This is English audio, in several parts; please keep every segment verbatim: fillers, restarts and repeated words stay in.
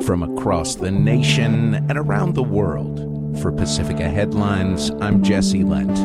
From across the nation and around the world, for Pacifica Headlines, I'm Jesse Lent.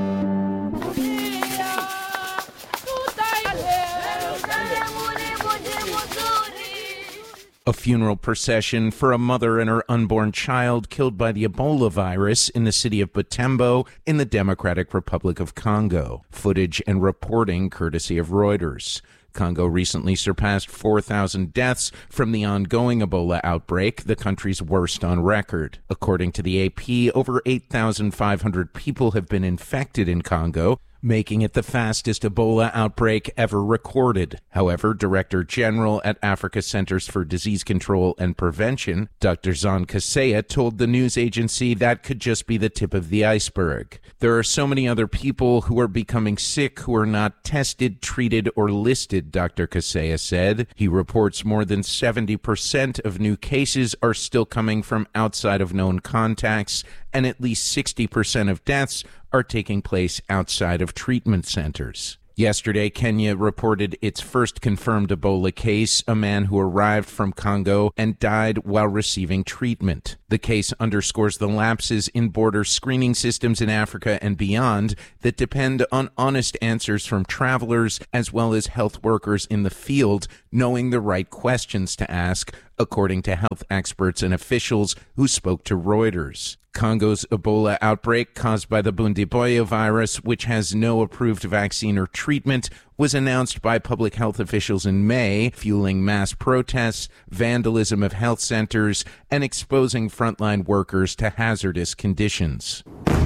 A funeral procession for a mother and her unborn child killed by the Ebola virus in the city of Butembo in the Democratic Republic of Congo. Footage and reporting courtesy of Reuters. Congo recently surpassed four thousand deaths from the ongoing Ebola outbreak, the country's worst on record. According to the A P, over eight thousand five hundred people have been infected in Congo, making it the fastest Ebola outbreak ever recorded. However, Director General at Africa Centers for Disease Control and Prevention, Doctor Zan Kaseya, told the news agency that could just be the tip of the iceberg. There are so many other people who are becoming sick who are not tested, treated, or listed, Doctor Kaseya said. He reports more than seventy percent of new cases are still coming from outside of known contacts, and at least sixty percent of deaths are taking place outside of treatment centers. Yesterday, Kenya reported its first confirmed Ebola case, a man who arrived from Congo and died while receiving treatment. The case underscores the lapses in border screening systems in Africa and beyond that depend on honest answers from travelers as well as health workers in the field knowing the right questions to ask, according to health experts and officials who spoke to Reuters. Congo's Ebola outbreak, caused by the Bundibugyo virus, which has no approved vaccine or treatment, was announced by public health officials in May, fueling mass protests, vandalism of health centers, and exposing frontline workers to hazardous conditions.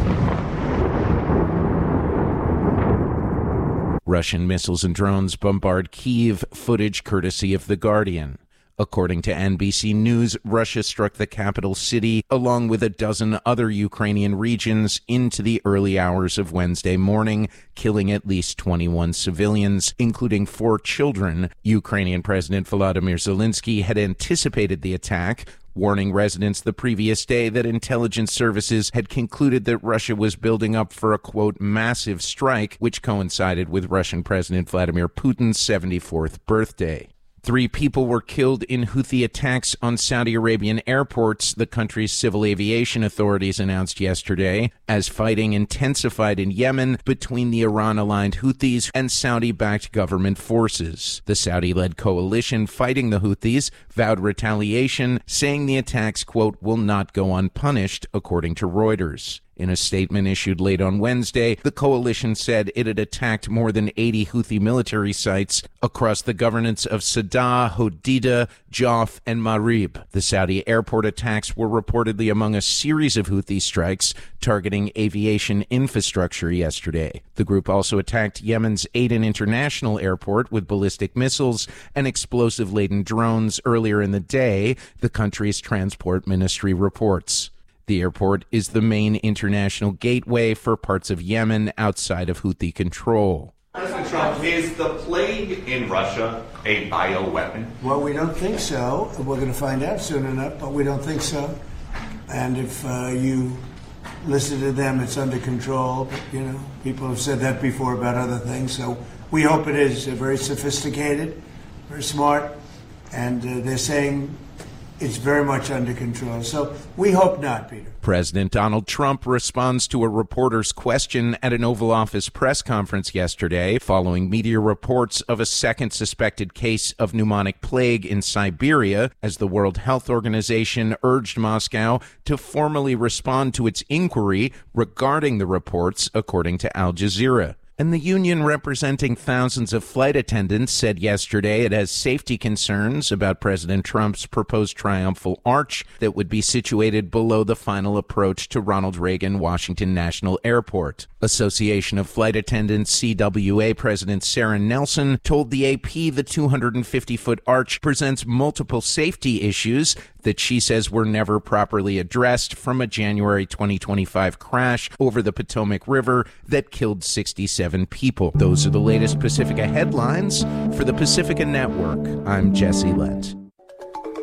Russian missiles and drones bombard Kyiv, footage courtesy of The Guardian. According to N B C News, Russia struck the capital city along with a dozen other Ukrainian regions into the early hours of Wednesday morning, killing at least twenty-one civilians, including four children. Ukrainian President Volodymyr Zelensky had anticipated the attack, warning residents the previous day that intelligence services had concluded that Russia was building up for a, quote, massive strike, which coincided with Russian President Vladimir Putin's seventy-fourth birthday. Three people were killed in Houthi attacks on Saudi Arabian airports, the country's civil aviation authorities announced yesterday, as fighting intensified in Yemen between the Iran-aligned Houthis and Saudi-backed government forces. The Saudi-led coalition fighting the Houthis vowed retaliation, saying the attacks, quote, will not go unpunished, according to Reuters. In a statement issued late on Wednesday, the coalition said it had attacked more than eighty Houthi military sites across the governorates of Sadr, Hodeidah, Joff, and Marib. The Saudi airport attacks were reportedly among a series of Houthi strikes targeting aviation infrastructure yesterday. The group also attacked Yemen's Aden International Airport with ballistic missiles and explosive-laden drones earlier in the day, the country's transport ministry reports. The airport is the main international gateway for parts of Yemen outside of Houthi control. President Trump, is the plague in Russia a bioweapon? Well, we don't think so. We're going to find out soon enough, but we don't think so. And if uh, you listen to them, it's under control. But, you know, people have said that before about other things. So we hope it is. They're very sophisticated, very smart, and uh, they're saying it's very much under control. So we hope not, Peter. President Donald Trump responds to a reporter's question at an Oval Office press conference yesterday following media reports of a second suspected case of pneumonic plague in Siberia, as the World Health Organization urged Moscow to formally respond to its inquiry regarding the reports, according to Al Jazeera. And the union representing thousands of flight attendants said yesterday it has safety concerns about President Trump's proposed triumphal arch that would be situated below the final approach to Ronald Reagan Washington National Airport. Association of Flight Attendants C W A President Sarah Nelson told the A P the two hundred fifty foot arch presents multiple safety issues that she says were never properly addressed from a January twenty twenty-five crash over the Potomac River that killed sixty-seven people. Those are the latest Pacifica headlines. For the Pacifica Network, I'm Jesse Lent.